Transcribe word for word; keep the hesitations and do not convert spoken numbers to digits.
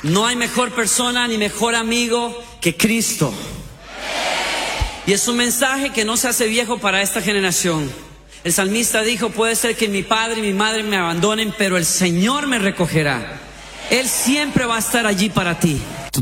No hay mejor persona ni mejor amigo que Cristo. Y es un mensaje que no se hace viejo para esta generación. El salmista dijo: puede ser que mi padre y mi madre me abandonen, pero el Señor me recogerá. Él siempre va a estar allí para ti. Tu